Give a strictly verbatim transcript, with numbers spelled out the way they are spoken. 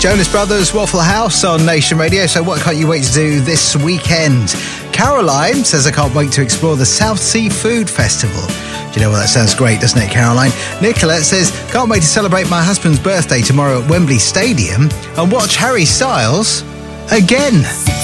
Jonas Brothers, Waffle House on Nation Radio. So what can't you wait to do this weekend? Caroline says, I can't wait to explore the South Sea Food Festival. Do you know what? That sounds great, doesn't it, Caroline? Nicola says, can't wait to celebrate my husband's birthday tomorrow at Wembley Stadium and watch Harry Styles again.